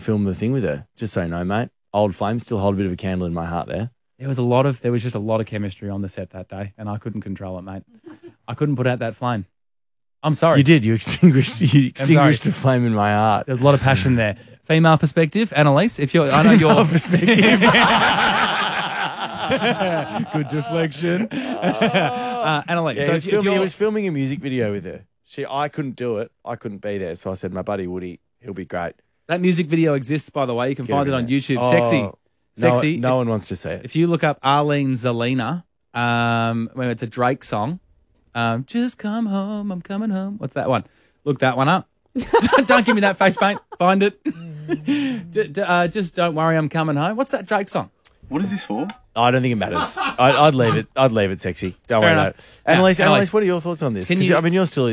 film the thing with her. Just so you know, mate. Old flame still hold a bit of a candle in my heart there. There was just a lot of chemistry on the set that day, and I couldn't control it, mate. I couldn't put out that flame. I'm sorry. You did. You extinguished the flame in my heart. There's a lot of passion there. Female perspective, Annalise. I know your perspective. Good deflection. Annalise. Yeah, he was filming a music video with her. I couldn't do it. I couldn't be there. So I said, my buddy Woody, he'll be great. That music video exists, by the way. You can find it on YouTube. Sexy. No one wants to see it. If you look up Arlene Zelina, when it's a Drake song, just come home, I'm coming home. What's that one? Look that one up. Don't give me that face paint. Find it. Just don't worry, I'm coming home. What's that Drake song? What is this for? I don't think it matters. I'd leave it. I'd leave it sexy. Don't worry about it. Annalise, what are your thoughts on this? You're still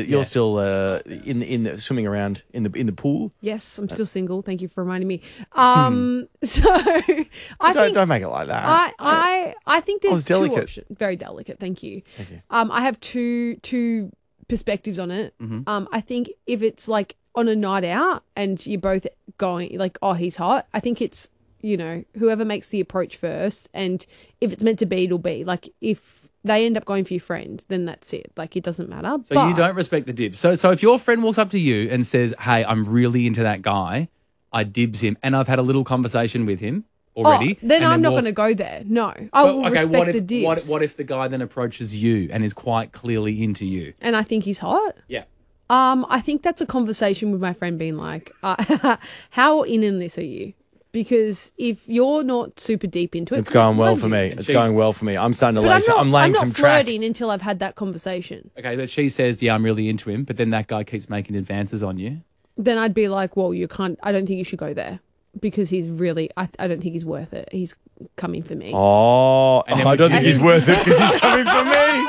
in swimming around in the pool. Yes, I'm still single. Thank you for reminding me. So don't make it like that. I think there's two delicate. options. Very delicate. Thank you. Thank you. I have two perspectives on it. Mm-hmm. I think if it's like on a night out and you're both going like, oh, he's hot. I think it's, whoever makes the approach first, and if it's meant to be, it'll be. Like, if they end up going for your friend, then that's it. Like, it doesn't matter. So you don't respect the dibs. So if your friend walks up to you and says, hey, I'm really into that guy, I dibs him, and I've had a little conversation with him already. Then I'm not going to go there. No. I will respect the dibs. What if the guy then approaches you and is quite clearly into you? And I think he's hot? Yeah. I think that's a conversation with my friend being like, how in this are you? Because if you're not super deep into it, it's going well for me. It's going well for me. I'm starting to I'm laying some track. I'm not flirting until I've had that conversation. Okay, but she says, yeah, I'm really into him, but then that guy keeps making advances on you. Then I'd be like, well, I don't think you should go there because he's really, I don't think he's worth it. He's coming for me. Oh, I don't think he's worth it because he's coming for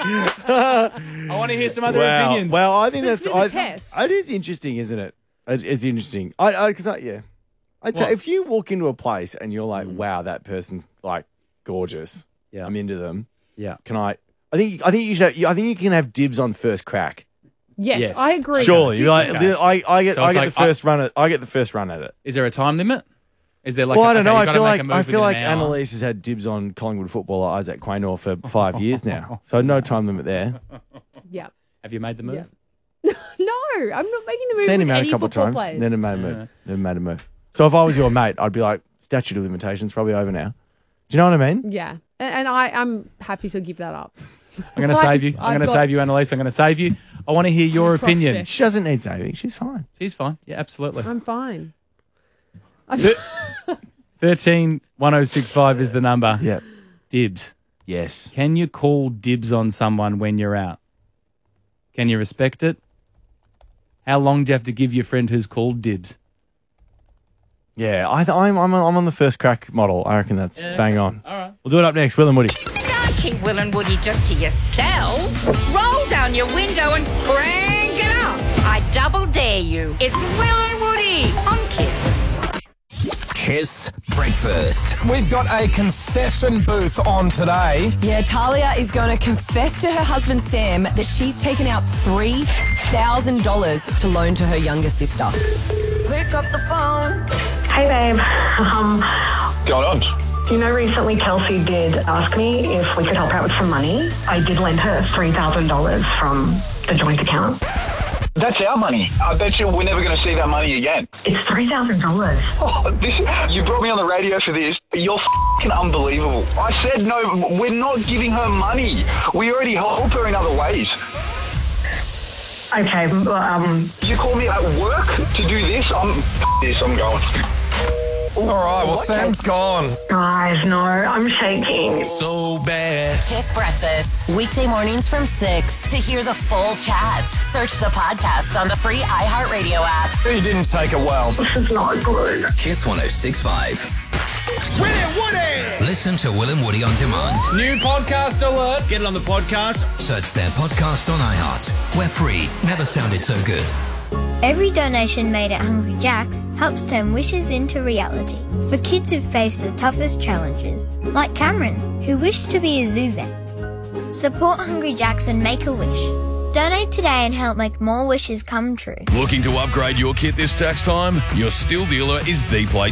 me. I want to hear some other opinions. Well, I think that's a test. It is interesting, isn't it? It's interesting. I'd say if you walk into a place and you're like, wow, that person's like gorgeous. Yeah. I'm into them. Yeah. I think you can have dibs on first crack. Yes. I agree. Surely. I get the first run at it. Is there a time limit? Is there like I don't know. I feel like Annalise has had dibs on Collingwood footballer Isaac Quaynor for 5 years now. So no time limit there. Yeah. Have you made the move? Yeah. No, I'm not making the move. Seen him with out any a couple of football times. players. Never made a move. So if I was your mate, I'd be like, statute of limitations probably over now. Do you know what I mean? Yeah. And I'm happy to give that up. I'm going to save you. I'm going to save you, Annalise. I'm going to save you. I want to hear your opinion. She doesn't need saving. She's fine. She's fine. Yeah, absolutely. I'm fine. 13 1065 is the number. Yep. Dibs. Yes. Can you call dibs on someone when you're out? Can you respect it? How long do you have to give your friend who's called dibs? Yeah, I'm on the first crack model. I reckon that's bang on. All right. We'll do it up next. Will and Woody. Can't keep Will and Woody just to yourselves. Roll down your window and crank it up. I double dare you. It's Will and Woody on Kiss. Kiss Breakfast. We've got a confession booth on today. Yeah, Talia is going to confess to her husband Sam that she's taken out $3,000 to loan to her younger sister. Pick up the phone. Hey, babe. Going on? Recently Kelsey did ask me if we could help her out with some money. I did lend her $3,000 from the joint account. That's our money. I bet you we're never going to see that money again. It's $3,000. Oh, you brought me on the radio for this. You're f***ing unbelievable. I said no, we're not giving her money. We already help her in other ways. Okay, You call me at work to do this? I'm going. All right, well, Sam's gone. Guys, no, I'm shaking. So bad. Kiss Breakfast, weekday mornings from 6. To hear the full chat, search the podcast on the free iHeartRadio app. You didn't take it well. This is not good. Kiss 106.5. Will and Woody! Listen to Will and Woody on demand. New podcast alert. Get it on the podcast. Search their podcast on iHeart. We're free. Never sounded so good. Every donation made at Hungry Jack's helps turn wishes into reality for kids who face the toughest challenges, like Cameron, who wished to be a zoo vet. Support Hungry Jack's and make a wish. Donate today and help make more wishes come true. Looking to upgrade your kit this tax time? Your Still dealer is the place